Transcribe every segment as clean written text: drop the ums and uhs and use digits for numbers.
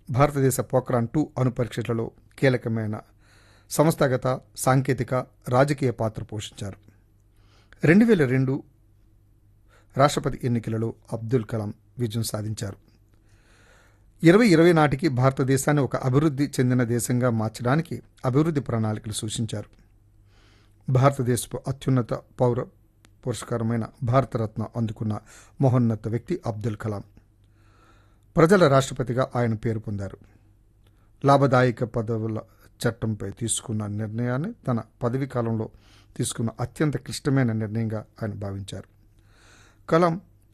భారతదేశ పోఖ్రాన్-2 అణు పరీక్షలలో కీలకమైన సంస్థాగత, సాంకేతిక, రాజకీయ పాత్ర పోషించారు. 2002 రాష్ట్రపతి ఎన్నికలలో అబ్దుల్ కలాం విజయం సాధించారు. 2020 నాటికి భారతదేశాన్ని ఒక అభివృద్ధి చెందిన దేశంగా మార్చడానికి అభివృద్ధి ప్రణాళికలు సూచించారు. భారతదేశపు అత్యున్నత పౌర పురస్కారమైన భారతరత్న అందుకున్న మహోన్నత వ్యక్తి అబ్దుల్ కలాం. ప్రజల రాష్ట్రపతిగా ఆయన పేరు పొందారు. లాభదాయక పదవుల చట్టంపై తీసుకున్న నిర్ణయాన్ని తన పదవీ కాలంలో తీసుకున్న అత్యంత క్లిష్టమైన నిర్ణయంగా ఆయన భావించారు. కలాం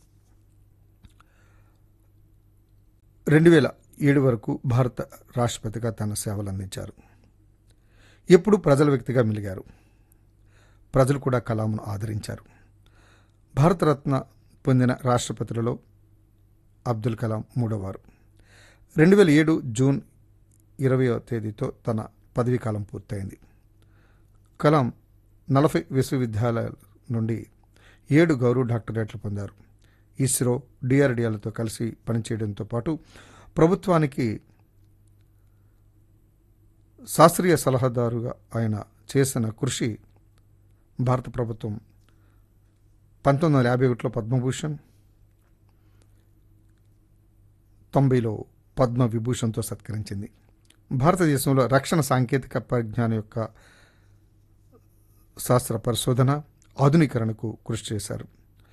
2007 వరకు భారత రాష్ట్రపతిగా తన సేవలు అందించారు. ఎప్పుడూ ప్రజల వ్యక్తిగా మెలిగారు. ప్రజలు కూడా కలాంను ఆదరించారు. భారతరత్న పొందిన రాష్ట్రపతులలో అబ్దుల్ కలాం మూడోవారు. 2007 జూన్ 20వ తేదీతో తన పదవీకాలం పూర్తయింది. కలాం 40 విశ్వవిద్యాలయాల నుండి 7 గౌరవ డాక్టరేట్లు పొందారు. ఇస్రో, డిఆర్డిఏలతో కలిసి పనిచేయడంతో పాటు ప్రభుత్వానికి శాస్త్రీయ సలహాదారుగా ఆయన చేసిన కృషి భారత ప్రభుత్వం 1951లో పద్మభూషణ్, 90లో పద్మ విభూషణ్తో సత్కరించింది. భారతదేశంలో రక్షణ సాంకేతిక పరిజ్ఞానం యొక్క శాస్త్ర పరిశోధన, ఆధునీకరణకు కృషి చేశారు.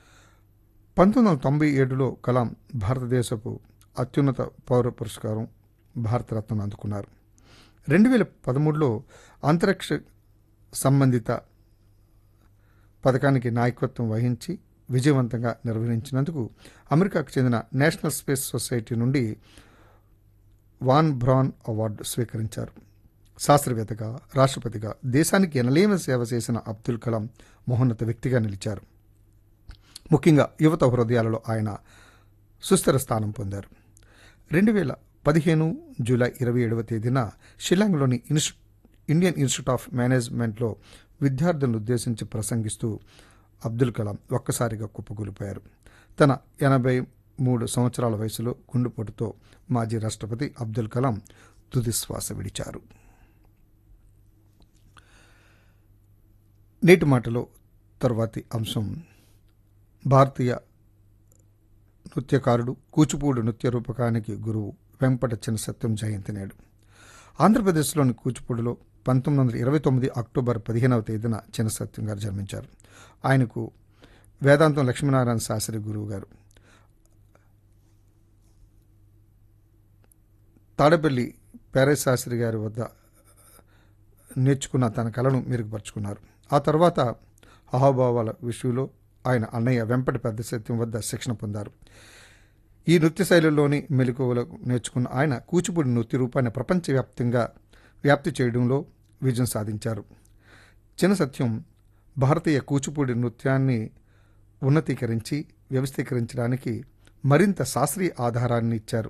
1997లో కలాం భారతదేశపు అత్యున్నత పౌర పురస్కారం భారతరత్నను అందుకున్నారు. 2013లో అంతరిక్ష సంబంధిత పథకానికి నాయకత్వం వహించి విజయవంతంగా నిర్వహించినందుకు అమెరికాకు చెందిన నేషనల్ స్పేస్ సొసైటీ నుండి వాన్ బ్రాన్ అవార్డు స్వీకరించారు. శాస్త్రవేత్తగా, రాష్ట్రపతిగా దేశానికి ఎనలేని సేవ చేసిన అబ్దుల్ కలాం మహోన్నత వ్యక్తిగా నిలిచారు. ముఖ్యంగా యువత హృదయాలలో ఆయన సుస్థిర స్థానం పొందారు. 2015 జూలై 27వ తేదీన షిల్లాంగ్లోని ఇండియన్ ఇన్స్టిట్యూట్ ఆఫ్ మేనేజ్మెంట్లో విద్యార్థులను ఉద్దేశించి ప్రసంగిస్తూ అబ్దుల్ కలాం ఒక్కసారిగా కుప్పకూలిపోయారు. తన 83 సంవత్సరాల వయసులో గుండెపోటుతో మాజీ రాష్ట్రపతి అబ్దుల్ కలాం తుదిశ్వాస విడిచారు. నేటి మాటలో తరువాతి అంశం భారతీయ నృత్యకారుడు, కూచిపూడి నృత్య రూపకానికి గురువు వెంపట చినసత్యం జయంతి నేడు. ఆంధ్రప్రదేశ్లోని కూచిపూడిలో 1929 అక్టోబర్ 15వ తేదీన చినసత్యం గారు జన్మించారు. ఆయనకు వేదాంతం లక్ష్మీనారాయణ శాస్త్రి గురువు గారు. తాడేపల్లి పేరయ్య శాస్త్రి గారి వద్ద నేర్చుకున్న తన కళను మెరుగుపరుచుకున్నారు. ఆ తర్వాత అహాభావాల విషయంలో ఆయన అన్నయ్య వెంపటి పెద్ద సత్యం వద్ద శిక్షణ పొందారు. ఈ నృత్య శైలిలోని మెలకువలకు నేర్చుకున్న ఆయన కూచిపూడి నృత్య రూపాన్ని ప్రపంచవ్యాప్తంగా వ్యాప్తి చేయడంలో విజయం సాధించారు. చినసత్యం భారతీయ కూచిపూడి నృత్యాన్ని ఉన్నతీకరించి వ్యవస్థీకరించడానికి మరింత శాస్త్రీయ ఆధారాన్ని ఇచ్చారు.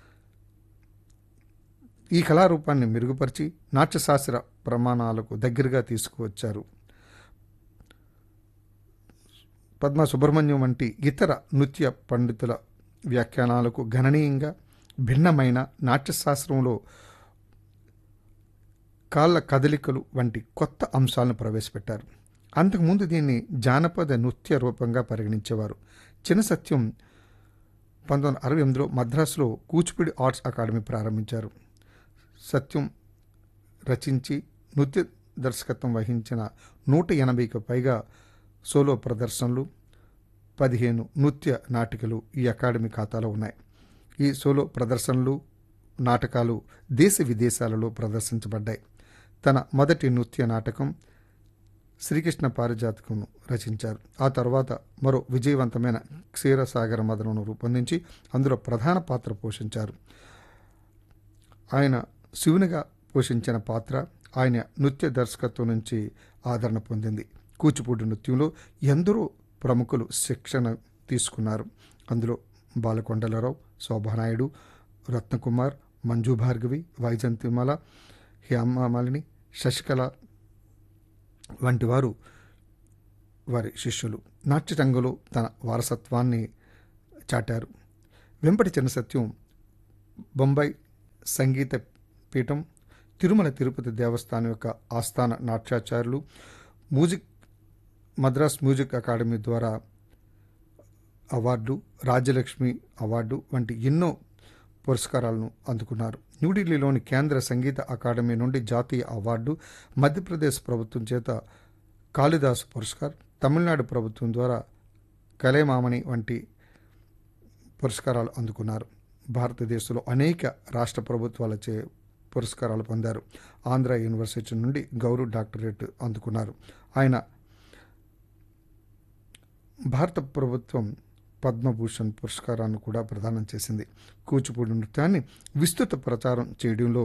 ఈ కళారూపాన్ని మెరుగుపరిచి నాట్యశాస్త్ర ప్రమాణాలకు దగ్గరగా తీసుకువచ్చారు. పద్మ సుబ్రహ్మణ్యం వంటి ఇతర నృత్య పండితుల వ్యాఖ్యానాలకు గణనీయంగా భిన్నమైన నాట్యశాస్త్రంలో కాళ్ళ కదలికలు వంటి కొత్త అంశాలను ప్రవేశపెట్టారు. అంతకుముందు దీన్ని జానపద నృత్య రూపంగా పరిగణించేవారు. చినసత్యం 1968లో మద్రాసులో కూచిపూడి ఆర్ట్స్ అకాడమీ ప్రారంభించారు. సత్యం రచించి నృత్య దర్శకత్వం వహించిన 180కి పైగా సోలో ప్రదర్శనలు, 15 నృత్య నాటికలు ఈ అకాడమీ ఖాతాలో ఉన్నాయి. ఈ సోలో ప్రదర్శనలు, నాటకాలు దేశ విదేశాలలో ప్రదర్శించబడ్డాయి. తన మొదటి నృత్య నాటకం శ్రీకృష్ణ పారిజాతకంను రచించారు. ఆ తర్వాత మరో విజయవంతమైన క్షీరసాగర మదనను రూపొందించి అందులో ప్రధాన పాత్ర పోషించారు. ఆయన శివునిగా పోషించిన పాత్ర ఆయన నృత్య దర్శకత్వం నుంచి ఆదరణ పొందింది. కూచిపూడి నృత్యంలో ఎందరో ప్రముఖులు శిక్షణ తీసుకున్నారు. అందులో బాలకొండలరావు, శోభానాయుడు, రత్నకుమార్, మంజు భార్గవి, వైజంతిమాల, హేమమాలిని, శశికళ వంటి వారు వారి శిష్యులు. నాట్యరంగంలో తన వారసత్వాన్ని చాటారు. వెంపటి చినసత్యం బొంబాయి సంగీత పీఠం, తిరుమల తిరుపతి దేవస్థానం యొక్క ఆస్థాన నాట్యాచార్యులు, మద్రాస్ మ్యూజిక్ అకాడమీ ద్వారా అవార్డు, రాజ్యలక్ష్మి అవార్డు వంటి ఎన్నో పురస్కారాలను అందుకున్నారు. న్యూఢిల్లీలోని కేంద్ర సంగీత అకాడమీ నుండి జాతీయ అవార్డు, మధ్యప్రదేశ్ ప్రభుత్వం చేత కాళిదాసు పురస్కార్, తమిళనాడు ప్రభుత్వం ద్వారా కలైమామణి వంటి పురస్కారాలు అందుకున్నారు. భారతదేశంలో అనేక రాష్ట్ర ప్రభుత్వాలచే పురస్కారాలు పొందారు. ఆంధ్ర యూనివర్సిటీ నుండి గౌరవ డాక్టరేట్ అందుకున్నారు. ఆయన భారత ప్రభుత్వం పద్మభూషణ్ పురస్కారాన్ని కూడా ప్రదానం చేసింది. కూచిపూడి నృత్యాన్ని విస్తృత ప్రచారం చేయడంలో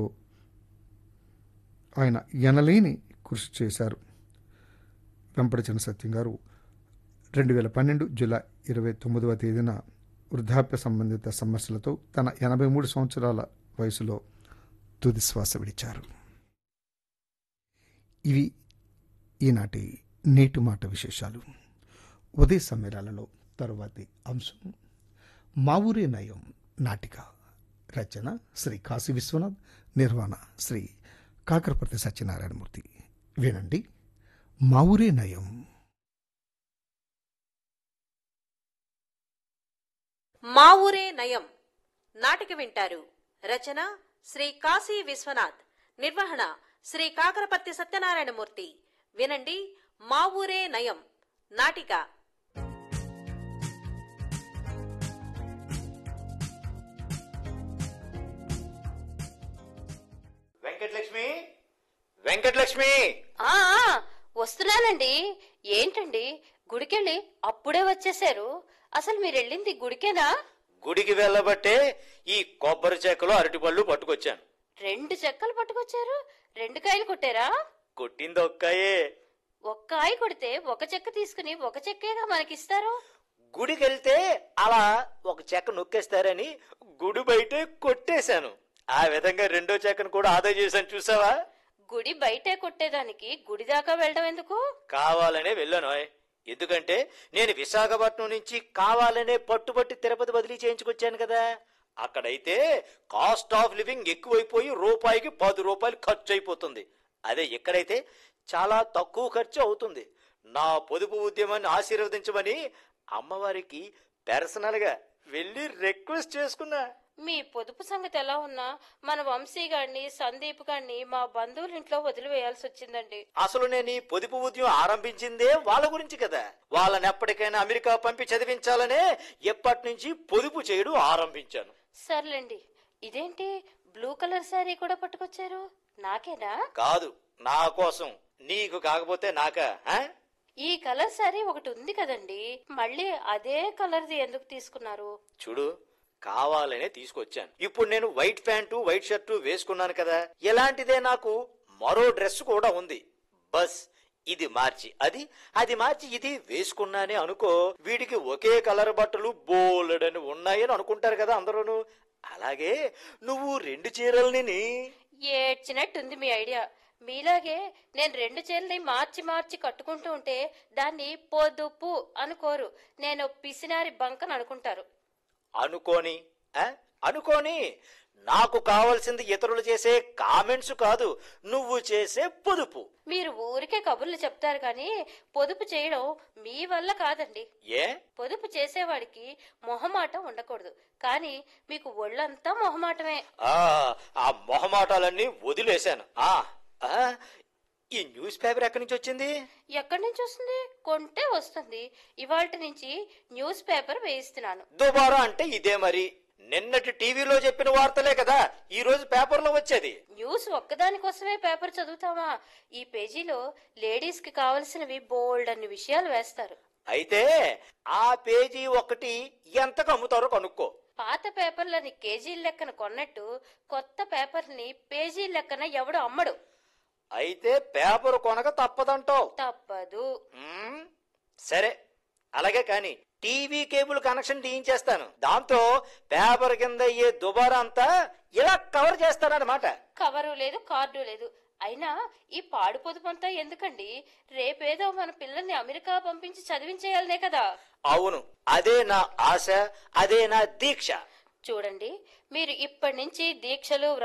ఆయన ఎనలేని కృషి చేశారు. వెంపటి చినసత్యం గారు 2012 జూలై 29వ తేదీన వృద్ధాప్య సంబంధిత సమస్యలతో తన 83 సంవత్సరాల వయసులో తుది శ్వాస విడిచారు. ఇవి ఈనాటి నేటి మాట విశేషాలు. ఉదయ సమ్మేళనలో తరువాతి అంశం మా ఊరే నయం నాటిక. రచన శ్రీ కాశీ విశ్వనాథ్, నిర్వహణ శ్రీ కాకరపర్తి సత్యనారాయణమూర్తి. వినండి, మా ఊరే నయం. మా ఊరే నయం నాటిక వింటారు. రచన శ్రీ కాశీ విశ్వనాథ్, నిర్వహణ శ్రీ కాకరపర్తి సత్యనారాయణమూర్తి. వినండి, మా ఊరే నయం నాటిక. వెంకటలక్ష్మి, వెంకటలక్ష్మి! వస్తున్నానండి. ఏంటండి, గుడికెళ్ళి అప్పుడే వచ్చేసారు? అసలు మీరెళ్ళింది గుడికేనా? గుడికి వెళ్ళబట్టే ఈ కొబ్బరి చెక్కలు అరటిపళ్ళు పట్టుకొచ్చాను. 2 చెక్కలు పట్టుకొచ్చారు? 2 కాయలు కొట్టారా? కొట్టింది ఒక్కాయే. ఒక్కాయ కొడితే ఒక చెక్క తీసుకుని ఒక చెక్కేగా మనకిస్తారు. గుడికి వెళ్తే అలా ఒక చెక్క నొక్కేస్తారని గుడి బయటే కొట్టేశాను. ఆ విధంగా 2వ చెక్కను కూడా ఆదా చేశాను. చూసావా? గుడి బయటే కొట్టేదానికి గుడి దాకా వెళ్ళడం ఎందుకు? కావాలనే వెళ్ళాను. ఎందుకంటే నేను విశాఖపట్నం నుంచి కావాలనే పట్టుబట్టి తిరుపతి బదిలీ చేయించుకొచ్చాను కదా. అక్కడైతే కాస్ట్ ఆఫ్ లివింగ్ ఎక్కువైపోయి రూపాయికి 10 రూపాయలు ఖర్చు అయిపోతుంది. అదే ఇక్కడైతే చాలా తక్కువ ఖర్చు అవుతుంది. నా పొదుపు ఉద్యమాన్ని ఆశీర్వదించమని అమ్మవారికి పర్సనల్ గా వెళ్ళి రిక్వెస్ట్ చేసుకున్నా. మీ పొదుపు సంగతి ఎలా ఉన్నా మన వంశీ గారిని, సందీప్ గారిని మా బంధువుల ఇంట్లో వదిలివేయాల్సి వచ్చిందండి. అసలు నేను ఈ పొదుపు ఉద్యమం ఆరంభించిందే వాళ్ళ గురించి కదా. వాళ్ళని ఎప్పటికైనా అమెరికా పంపి చదివించాలనే ఎప్పటి నుంచి పొదుపు చేయడం ఆరంభించాను. సర్లేండి, ఇదేంటి బ్లూ కలర్ శారీ కూడా పట్టుకొచ్చారు? నాకేనా? కాదు, నా కోసం. నీకు కాకపోతే నాకా? ఈ కలర్ శారీ ఒకటి ఉంది కదండి, మళ్ళీ అదే కలర్ది ఎందుకు తీసుకున్నారు? చూడు, కావాలనే తీసుకొచ్చాను. ఇప్పుడు నేను వైట్ ప్యాంటు వైట్ షర్టు వేసుకున్నాను కదా, ఎలాంటిదే నాకు మరో డ్రెస్ కూడా ఉంది. బస్ ఇది మార్చి అది మార్చి ఇది వేసుకున్నానే అనుకో, వీడికి ఒకే కలర్ బట్టలు బోలెడని ఉన్నాయని అనుకుంటారు కదా అందరూను. అలాగే నువ్వు 2 చీరల్ని. ఏడ్చినట్టుంది మీ ఐడియా. మీలాగే నేను 2 చీరల్ని మార్చి మార్చి కట్టుకుంటూ ఉంటే దాన్ని పొదుపు అనుకోరు, నేను పిసినారి బంకని అనుకుంటారు. అనుకోని నాకు కావాల్సింది ఇతరులు చేసే కామెంట్స్ కాదు, నువ్వు చేసే పొదుపు. మీరు ఊరికే కబుర్లు చెప్తారు కానీ పొదుపు చేయడం మీ వల్ల కాదండి. ఏ? పొదుపు చేసేవాడికి మొహమాటం ఉండకూడదు, కానీ మీకు ఒళ్ళంతా మొహమాటమే. ఆ మొహమాటాలన్నీ వదిలేశాను. ఈ న్యూస్ పేపర్ ఎక్కడి నుంచి వచ్చింది? ఎక్కడి నుంచి వస్తుంది? కొంటే వస్తుంది. ఇవాల్టి నుంచి న్యూస్ పేపర్ వేయిస్తున్నాను. దుబారా అంటే ఇదే మరి. నిన్నటి టీవీలో చెప్పిన వార్తలే కదా ఈ రోజు పేపర్లో వచ్చేది. News ఒక్కదానికోసమే paper చదువుతామా? ఈ పేజీలో లేడీస్ కి కావలసినవి బోల్డ్ అన్ని విషయాలు వేస్తారు. అయితే ఆ పేజీ ఒకటి ఎంతకు అమ్ముతారో కనుక్కో. పాత పేపర్లని కేజీల లెక్కన కొన్నట్టు కొత్త పేపర్ని పేజీల లెక్కన ఎవడు అమ్మడు. అయితే పేపర్ కొనక తప్పదంటావు? తప్పదు. సరే, అలాగే కాని టీవీ కేబుల్ కనెక్షన్ తీయించేస్తాను. దాంతో పేపర్ కింద అయ్యే దుబారా అంతా ఇలా కవర్ చేస్తానన్నమాట. కవరు లేదు, కార్డు లేదు. అయినా ఈ పాడు పొదుపంతా ఎందుకండి? రేపేదో మన పిల్లల్ని అమెరికా పంపించి చదివించేయాలనే కదా. అవును, అదే నా ఆశ, అదే నా దీక్ష. చూడండి, మీరు ఇప్పటి నుంచి దీక్షలు